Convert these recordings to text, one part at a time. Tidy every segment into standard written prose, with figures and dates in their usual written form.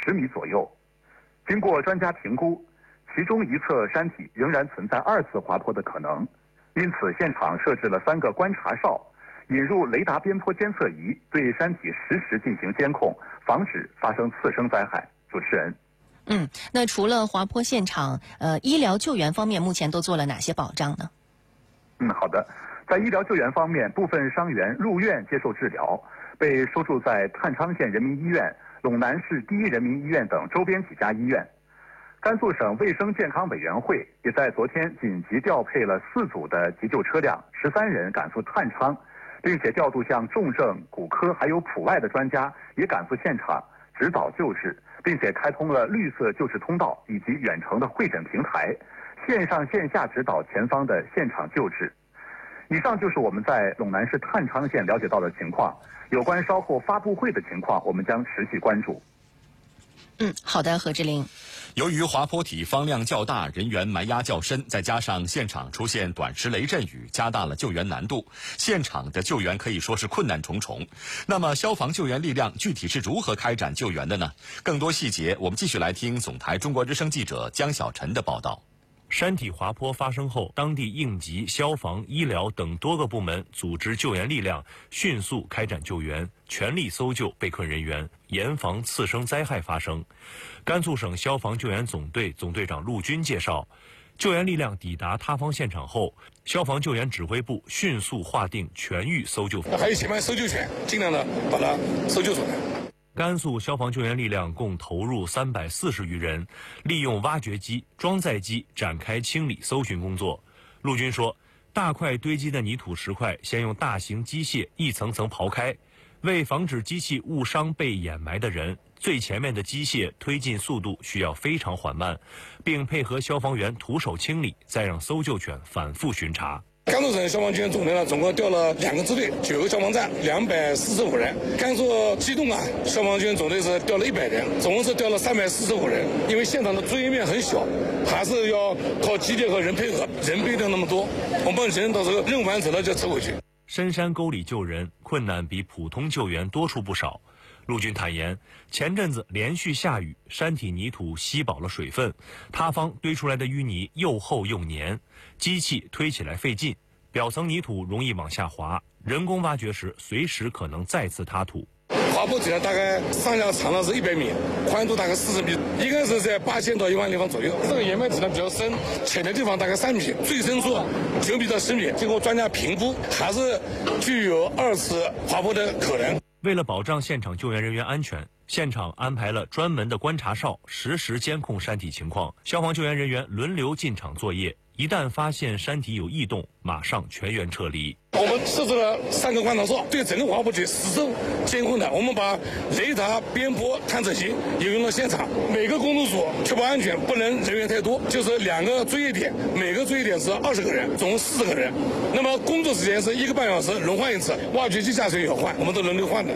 10米左右。经过专家评估，其中一侧山体仍然存在2次滑坡的可能，因此现场设置了3个观察哨，引入雷达边坡监测仪，对山体实时进行监控，防止发生次生灾害。主持人。 那除了滑坡现场，医疗救援方面目前都做了哪些保障呢？ 好的，在医疗救援方面，部分伤员入院接受治疗，被收住在郯昌县人民医院、陇南市第一人民医院等周边几家医院。甘肃省卫生健康委员会也在昨天紧急调配了4组的急救车辆，13人赶赴郯昌，并且调度像重症、骨科还有普外的专家也赶赴现场指导救治，并且开通了绿色救治通道以及远程的会诊平台，线上线下指导前方的现场救治。以上就是我们在陇南市郯昌县了解到的情况，有关稍后发布会的情况，我们将持续关注。 好的，何志玲。 由于滑坡体方量较大，人员埋压较深，再加上现场出现短时雷阵雨，加大了救援难度。现场的救援可以说是困难重重。那么，消防救援力量具体是如何开展救援的呢？更多细节，我们继续来听总台中国之声记者江小晨的报道。 山体滑坡发生后，当地应急、消防、医疗等多个部门组织救援力量，迅速开展救援，全力搜救被困人员，严防次生灾害发生。甘肃省消防救援总队总队长陆军介绍，救援力量抵达塌方现场后，消防救援指挥部迅速划定全域搜救。 还有前面搜救犬，尽量的把它搜救出来。 甘肃消防救援力量共投入340余人，利用挖掘机、装载机展开清理搜寻工作。陆军说，大块堆积的泥土石块先用大型机械一层层刨开，为防止机器误伤被掩埋的人，最前面的机械推进速度需要非常缓慢，并配合消防员徒手清理，再让搜救犬反复巡查。 甘肃省消防救援总队呢，总共调了2个支队，9个消防站，245人。甘肃机动消防救援总队是调了100人，总共是调了345人。因为现场的作业面很小，还是要靠机械和人配合，人不一定那么多，我们人到时候任务完成了就撤回去。 深山沟里救人困难比普通救援多出不少。陆军坦言，前阵子连续下雨，山体泥土吸饱了水分，塌方堆出来的淤泥又厚又黏，机器推起来费劲，表层泥土容易往下滑，人工挖掘时随时可能再次塌土。 滑坡体呢，大概上下长呢是100米，宽度大概40米，应该是在8000到1万立方左右。这个岩埋体呢比较深，浅的地方大概3米，最深处9米到10米。经过专家评估，还是具有2次滑坡的可能。 为了保障现场救援人员安全，现场安排了专门的观察哨，实时监控山体情况。消防救援人员轮流进场作业，一旦发现山体有异动，马上全员撤离。 我们设置了3个观察哨，对整个滑坡体实时监控的。我们把雷达、边坡探测器也用到现场，每个工作组确保安全，不能人员太多，就是2个作业点，每个作业点是20个人，总共40个人。那么工作时间是1个半小时，轮换一次，挖掘机下水也要换，我们都轮流换的。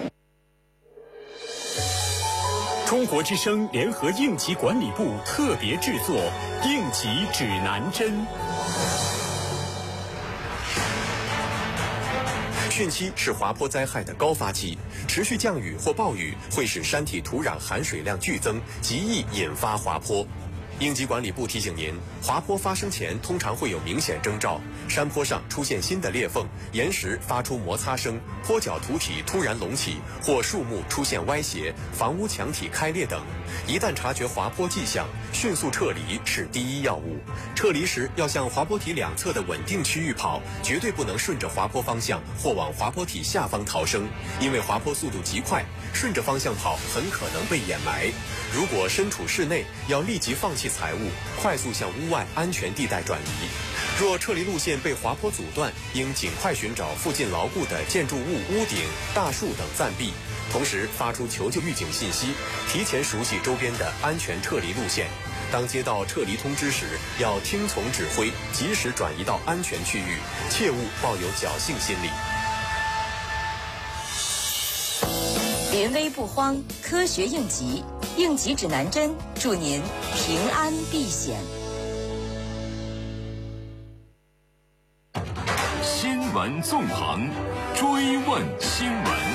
中国之声联合应急管理部特别制作《应急指南针》。汛期是滑坡灾害的高发期，持续降雨或暴雨会使山体土壤含水量剧增，极易引发滑坡。应急管理部提醒您，滑坡发生前通常会有明显征兆，山坡上出现新的裂缝，岩石发出摩擦声，坡脚土体突然隆起，或树木出现歪斜，房屋墙体开裂等。一旦察觉滑坡迹象，迅速撤离是第一要务。撤离时要向滑坡体2侧的稳定区域跑，绝对不能顺着滑坡方向或往滑坡体下方逃生，因为滑坡速度极快，顺着方向跑很可能被掩埋。如果身处室内，要立即放弃财物，快速向屋外安全地带转移。若撤离路线被滑坡阻断，应尽快寻找附近牢固的建筑物、屋顶、大树等暂避，同时发出求救预警信息，提前熟悉周边的安全撤离路线。当接到撤离通知时，要听从指挥，及时转移到安全区域，切勿抱有侥幸心理。 临危不慌，科学应急，应急指南针，祝您平安避险。 新闻纵横，追问新闻。